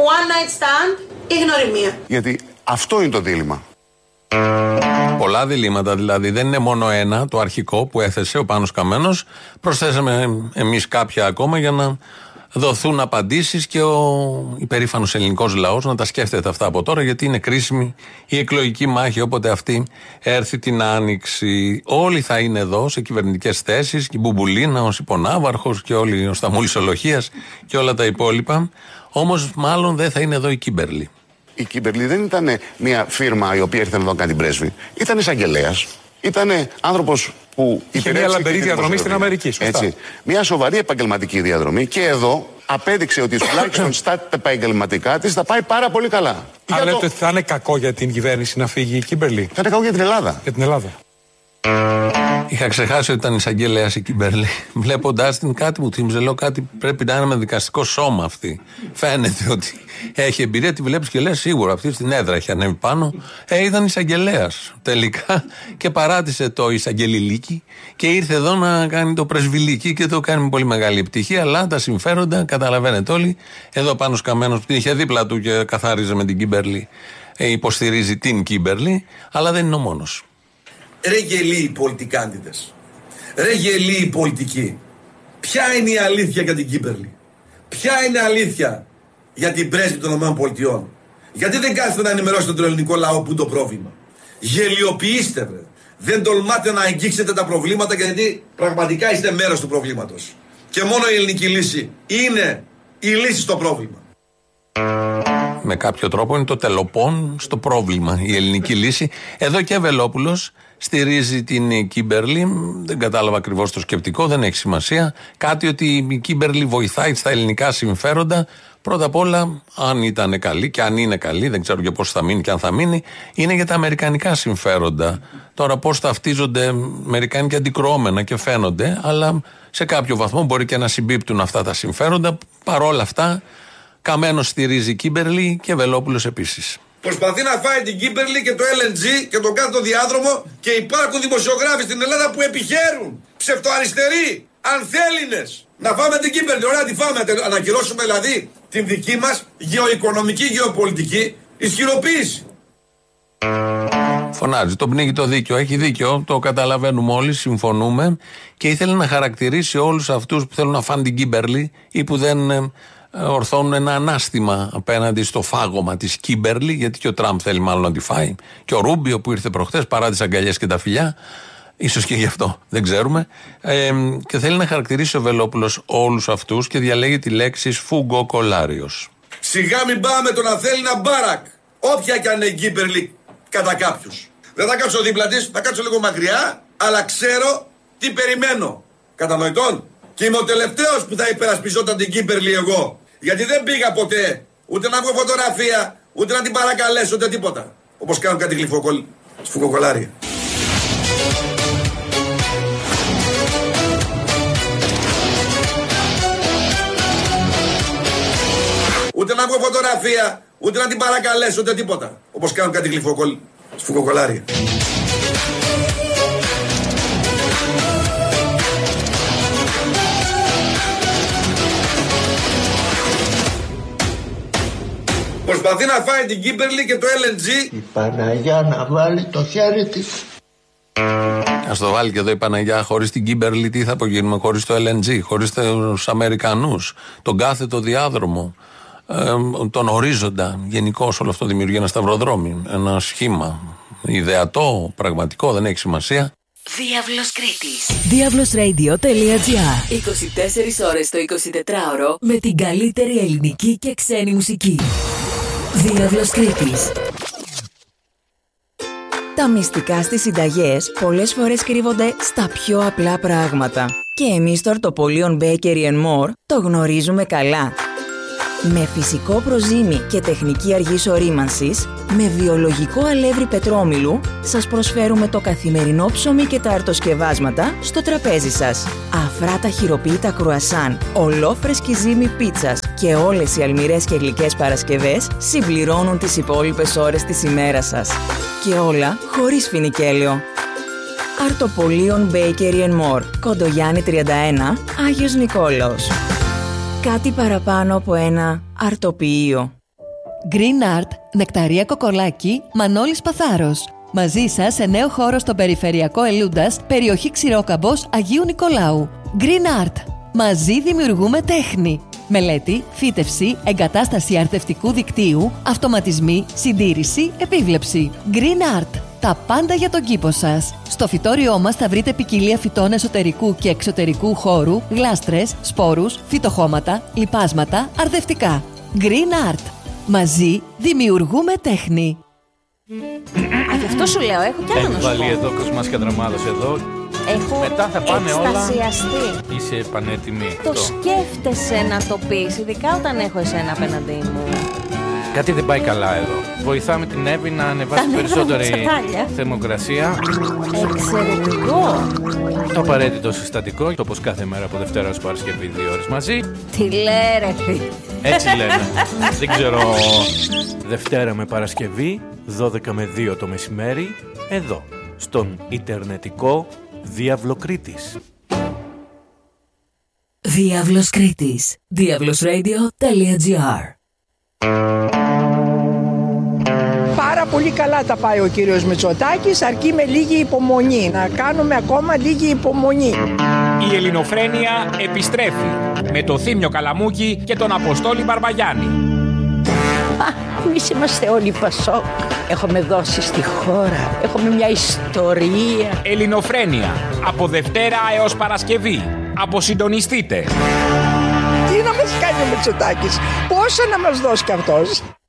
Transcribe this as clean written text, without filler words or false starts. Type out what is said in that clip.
one night stand ή γνωριμία. Γιατί αυτό είναι το δίλημμα. Πολλά διλήμματα δηλαδή. Δεν είναι μόνο ένα, το αρχικό που έθεσε ο Πάνος Καμένος. Προσθέσαμε εμείς κάποια ακόμα για να δοθούν απαντήσεις και ο υπερήφανος ελληνικός λαός να τα σκέφτεται αυτά από τώρα, γιατί είναι κρίσιμη η εκλογική μάχη όποτε αυτή έρθει την Άνοιξη. Όλοι θα είναι εδώ σε κυβερνητικές θέσεις, και η Μπουμπουλίνα, ο Υπονάβαρχος και όλοι ο Σταμούλης Ολοχίας και όλα τα υπόλοιπα. Όμως μάλλον δεν θα είναι εδώ η Κίμπερλι. Η Κίμπερλι δεν ήταν μια φίρμα η οποία ήρθε να κάνει πρέσβη. Ήταν εισαγγελέας. Ήταν άνθρωπος που είχε μια λαμπερή διαδρομή στην Αμερική. Σωστά. Έτσι. Μια σοβαρή επαγγελματική διαδρομή, και εδώ απέδειξε ότι τουλάχιστον στα επαγγελματικά της θα πάει πάρα πολύ καλά. Αν λέτε ότι θα είναι κακό για την κυβέρνηση να φύγει η Κίμπερλι. Θα είναι κακό για την Ελλάδα. Για την Ελλάδα. Είχα ξεχάσει ότι ήταν εισαγγελέας η Κίμπερλι. Βλέποντας την, κάτι μου θύμιζε, λέω κάτι πρέπει να είναι με δικαστικό σώμα αυτή. Φαίνεται ότι έχει εμπειρία, τη βλέπεις και λες σίγουρα αυτή στην έδρα έχει ανέβει πάνω. Ήταν εισαγγελέας τελικά και παράτησε το εισαγγελιλίκι και ήρθε εδώ να κάνει το πρεσβυλίκι και το κάνει με πολύ μεγάλη επιτυχία. Αλλά τα συμφέροντα, καταλαβαίνετε όλοι. Εδώ Πάνος Καμένος που την είχε δίπλα του και καθάριζε με την Κίμπερλι, υποστηρίζει την Κίμπερλι, αλλά δεν είναι ο μόνος. Ρε γελοί οι πολιτικάντιδες. Ρε γελοί οι πολιτικοί. Ποια είναι η αλήθεια για την Κίμπερλι? Ποια είναι η αλήθεια για την πρέσβη των ΗΠΑ? Γιατί δεν κάθεστε να ενημερώσετε τον ελληνικό λαό που είναι το πρόβλημα? Γελιοποιήστε, βρε. Δεν τολμάτε να αγγίξετε τα προβλήματα, γιατί πραγματικά είστε μέρος του προβλήματος. Και μόνο η ελληνική λύση είναι η λύση στο πρόβλημα. Με κάποιο τρόπο είναι το τελοπών στο πρόβλημα η ελληνική λύση. Εδώ και Βελόπουλος στηρίζει την Κίμπερλι. Δεν κατάλαβα ακριβώς το σκεπτικό, δεν έχει σημασία. Κάτι ότι η Κίμπερλι βοηθάει στα ελληνικά συμφέροντα. Πρώτα απ' όλα, αν ήταν καλή και αν είναι καλή, δεν ξέρω για πώς θα μείνει και αν θα μείνει, είναι για τα αμερικανικά συμφέροντα. Τώρα πώς ταυτίζονται αμερικάνοι και αντικρουόμενα και φαίνονται, αλλά σε κάποιο βαθμό μπορεί και να συμπίπτουν αυτά τα συμφέροντα. Παρόλα αυτά, Καμένος στηρίζει Κίμπερλι και Βελόπουλος επίσης. Προσπαθεί να φάει την Κίμπερλι και το LNG και τον κάτω διάδρομο, και υπάρχουν δημοσιογράφοι στην Ελλάδα που επιχαίρουν, ψευτοαριστεροί, ανθέληνες, να φάμε την Κίμπερλι. Ωραία, τη φάμε, να ακυρώσουμε δηλαδή την δική μας γεωοικονομική, γεωπολιτική ισχυροποίηση. Φωνάζει, τον πνίγει το δίκαιο. Έχει δίκιο, το καταλαβαίνουμε όλοι, συμφωνούμε. Και ήθελε να χαρακτηρίσει όλους αυτούς που θέλουν να φάνε την Κίμπερλι ή που δεν ορθώνουν ένα ανάστημα απέναντι στο φάγωμα της Κίμπερλι, γιατί και ο Τραμπ θέλει μάλλον να τη φάει. Και ο Ρούμπιο που ήρθε προχθές παρά τις αγκαλιές και τα φιλιά, ίσως και γι' αυτό, δεν ξέρουμε. Και θέλει να χαρακτηρίσει ο Βελόπουλος όλους αυτούς και διαλέγει τη λέξη σφουγγοκολάριος. Σιγά μην πάμε το να θέλει ένα μπάρακ, όποια και αν είναι η Κίμπερλι κατά κάποιους. Δεν θα κάτσω δίπλα της, θα κάτσω λίγο μακριά, αλλά ξέρω τι περιμένω. Κατανοητόν. Και είμαι ο τελευταίος που θα υπερασπιζόταν την Κίμπερλι εγώ. Γιατί δεν πήγα ποτέ ούτε να βγω φωτογραφία, ούτε να την παρακαλέσω, ούτε τίποτα. Όπως κάνουν κάτι σφουγγοκολάρια. Ούτε να βγω φωτογραφία, ούτε να την παρακαλέσω, ούτε τίποτα. Όπως κάνουν κάτι σφουγγοκολάρια. Προσπαθεί να φάει την Κίμπερλι και το LNG. Η Παναγιά να βάλει το χέρι της. Ας το βάλει και εδώ η Παναγιά. Χωρίς την Κίμπερλι τι θα απογίνουμε? Χωρίς το LNG, χωρίς τους Αμερικανούς, τον κάθετο διάδρομο, τον ορίζοντα. Γενικώς όλο αυτό δημιουργεί ένα σταυροδρόμι, ένα σχήμα ιδεατό, πραγματικό, δεν έχει σημασία. Διάβλος Κρήτης. Diavlosradio.gr 24 ώρες το 24ωρο με την καλύτερη ελληνική και ξένη μουσική. Διάβλος Κρήτης. Τα μυστικά στις συνταγές πολλές φορές κρύβονται στα πιο απλά πράγματα. Και εμείς στο Αρτοπολίον Bakery & More το γνωρίζουμε καλά. Με φυσικό προζύμι και τεχνική αργής ορίμανσης, με βιολογικό αλεύρι πετρόμηλου, σας προσφέρουμε το καθημερινό ψωμί και τα αρτοσκευάσματα στο τραπέζι σας. Αφράτα χειροποίητα κρουασάν, ολόφρεσκη ζύμη πίτσας και όλες οι αλμυρές και γλυκές παρασκευές συμπληρώνουν τις υπόλοιπες ώρες της ημέρας σας. Και όλα χωρίς φινικέλαιο. Αρτοπολίον Bakery & More, Κοντογιάννη 31, Άγιος Νικόλαος. Κάτι παραπάνω από ένα αρτοποιείο. Green Art, Νεκταρία Κοκολάκη, Μανώλης Παθάρος. Μαζί σας σε νέο χώρο στο περιφερειακό Ελούντας, περιοχή Ξηρόκαμπος Αγίου Νικολάου. Green Art. Μαζί δημιουργούμε τέχνη. Μελέτη, φύτευση, εγκατάσταση αρθευτικού δικτύου, αυτοματισμοί, συντήρηση, επίβλεψη. Green Art. Τα πάντα για τον κήπο σας. Στο φυτόριό μας θα βρείτε ποικιλία φυτών εσωτερικού και εξωτερικού χώρου, γλάστρες, σπόρους, φυτοχώματα, λιπάσματα, αρδευτικά. Green Art. Μαζί δημιουργούμε τέχνη. Γι' αυτό σου λέω, έχω κι άλλο να σου πω. Βάλει εδώ Κοσμάς και Αδραμάδος εδώ. Έχω μετά θα πάνε εκστασιαστεί. Όλα. Είσαι πανέτοιμη. Το σκέφτεσαι να το πεις, ειδικά όταν έχω εσένα απέναντί μου. Κάτι δεν πάει καλά εδώ. Βοηθάμε την Εύη να ανεβάσει περισσότερη θερμοκρασία. Εξαιρετικό. Το απαραίτητο συστατικό, όπως κάθε μέρα από Δευτέρα ως Παρασκευή 2 ώρες μαζί. Τι λέει ρε. Έτσι λέμε. Δεν ξέρω. Δευτέρα με Παρασκευή, 12 με 2 το μεσημέρι, εδώ, στον Ιντερνετικό Διάβλο Κρήτης. Διάβλος Κρήτης. diablosradio.gr. Πάρα πολύ καλά τα πάει ο κύριος Μητσοτάκης, αρκεί με λίγη υπομονή. Να κάνουμε ακόμα λίγη υπομονή. Η ελληνοφρένεια επιστρέφει με το Θήμιο Καλαμούκη και τον Αποστόλη Μπαρμπαγιάννη. Εμείς είμαστε όλοι Πασόκ. Έχουμε δώσει στη χώρα. Έχουμε μια ιστορία. Ελληνοφρένεια από Δευτέρα έως Παρασκευή. Αποσυντονιστείτε. Τι να μας κάνει ο Μητσοτάκης, πόσα να μας δώσει κι αυτός.